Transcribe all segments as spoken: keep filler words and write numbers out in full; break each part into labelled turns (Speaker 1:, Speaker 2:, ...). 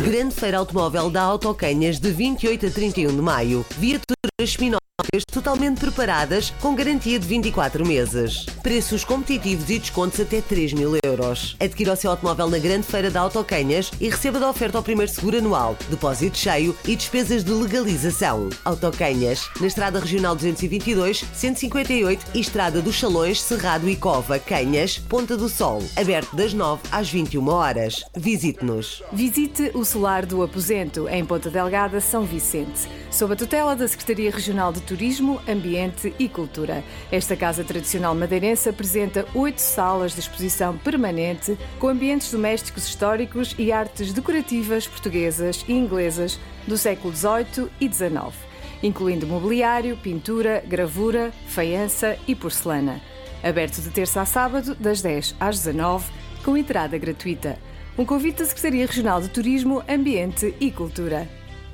Speaker 1: Grande Feira Automóvel da Autocanhas de vinte e oito a trinta e um de maio. Viaturas Seminovas totalmente preparadas com garantia de vinte e quatro meses. Preços competitivos e descontos até três mil euros. Adquira o seu automóvel na Grande Feira da Autocanhas e receba da oferta ao primeiro seguro anual, depósito cheio e despesas de legalização. Autocanhas, na Estrada Regional duzentos e vinte e dois, cento e cinquenta e oito e Estrada dos Salões, Cerrado e Cova, Canhas, Ponta do Sol. Aberto das nove às vinte e uma horas. Visite-nos.
Speaker 2: Visite o Solar do Aposento, em Ponta Delgada, São Vicente, sob a tutela da Secretaria Regional de Turismo, Ambiente e Cultura. Esta casa tradicional madeirense apresenta oito salas de exposição permanente com ambientes domésticos históricos e artes decorativas portuguesas e inglesas do século dezoito e dezanove, incluindo mobiliário, pintura, gravura, faiança e porcelana. Aberto de terça a sábado, das dez às dezanove, com entrada gratuita. Um convite da Secretaria Regional de Turismo, Ambiente e Cultura.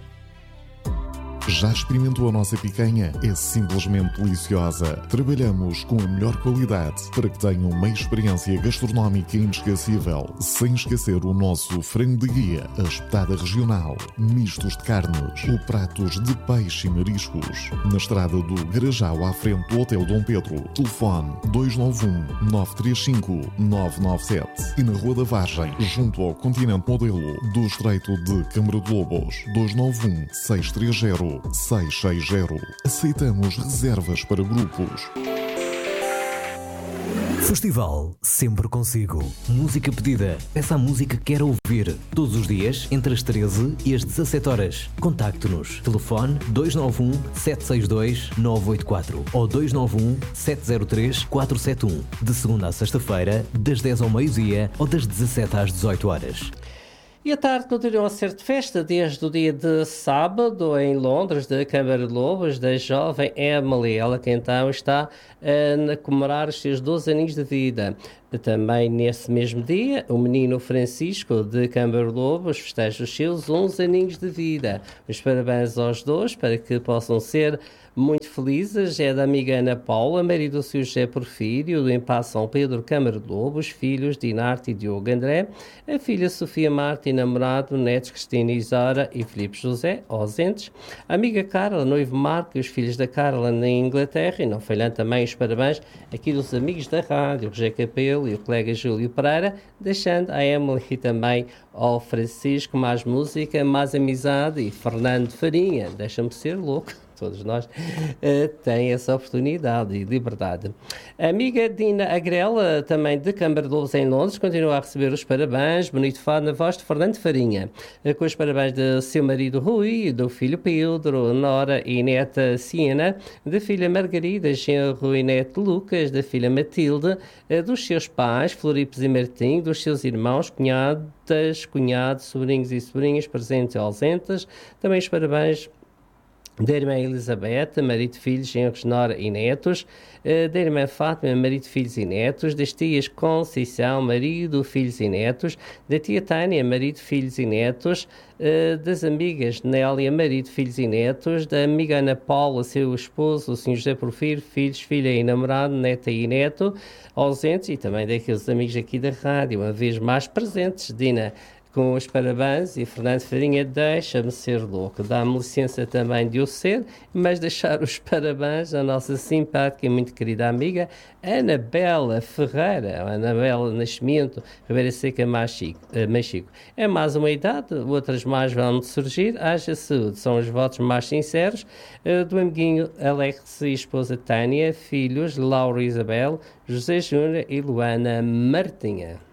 Speaker 3: Já experimentou a nossa picanha? É simplesmente deliciosa. Trabalhamos com a melhor qualidade para que tenham uma experiência gastronómica inesquecível, sem esquecer o nosso frango de guia, a espetada regional, mistos de carnes ou pratos de peixe e mariscos. Na estrada do Garajal, à frente do Hotel Dom Pedro. Telefone dois nove um, nove três cinco, nove nove sete. E na Rua da Vargem, junto ao Continente Modelo do Estreito de Câmara de Lobos. dois nove um, seis três zero, seis seis zero. Aceitamos reservas para grupos.
Speaker 4: Festival sempre consigo. Música pedida. Peça a música que quer ouvir. Todos os dias, entre as treze e as dezassete horas. Contacte-nos. Telefone dois nove um, sete seis dois, nove oito quatro ou dois nove um, sete zero três, quatro sete um. De segunda a sexta-feira, das dez ao meio-dia ou das dezassete às dezoito horas.
Speaker 5: E a tarde continua a ser de festa desde o dia de sábado em Londres, da Câmara de Lobos, da jovem Emily, ela que então está a comemorar os seus doze aninhos de vida. Também nesse mesmo dia, o menino Francisco de Câmara de Lobos festeja os seus onze aninhos de vida. Os parabéns aos dois para que possam ser muito felizes. É da amiga Ana Paula, marido do seu José Porfírio, do Impasse São Pedro, Câmara de Lobos, filhos Dinarte e Diogo André, a filha Sofia Marta e namorado, netos Cristina Isara e Filipe José, ausentes, a amiga Carla, noivo Marco e os filhos da Carla na Inglaterra, e não falhando também os parabéns aqui dos amigos da rádio, o José Capelo e o colega Júlio Pereira, deixando a Emily e também ao Francisco mais música, mais amizade, e Fernando Farinha, deixa-me ser louco. Todos nós uh, têm essa oportunidade e liberdade. A amiga Dina Agrela, também de Câmara de Lobos em Londres, continua a receber os parabéns, bonito fado na voz de Fernando Farinha, uh, com os parabéns de seu marido Rui, do filho Pedro, Nora e neta Siena, da filha Margarida, genro e neto Lucas, da filha Matilde, uh, dos seus pais, Floripes e Martim, dos seus irmãos, cunhadas, cunhados, sobrinhos e sobrinhas, presentes e ausentes. Também os parabéns da irmã Elizabeth, marido, filhos, genros, nora e netos, da irmã Fátima, marido, filhos e netos, das tias Conceição, marido, filhos e netos, da tia Tânia, marido, filhos e netos, das amigas Nélia, marido, filhos e netos, da amiga Ana Paula, seu esposo, o senhor José Porfírio, filhos, filha e namorado, neta e neto, ausentes, e também daqueles amigos aqui da rádio, uma vez mais presentes. Dina, com os parabéns, e Fernando Farinha, deixa-me ser louco. Dá-me licença também de o ser, mas deixar os parabéns à nossa simpática e muito querida amiga Anabela Ferreira, Anabela Nascimento, Ribeira Seca, Machico. É mais uma idade, outras mais vão surgir. Haja saúde, são os votos mais sinceros do amiguinho Alex e esposa Tânia, filhos Laura e Isabel, José Júnior e Luana Martinha.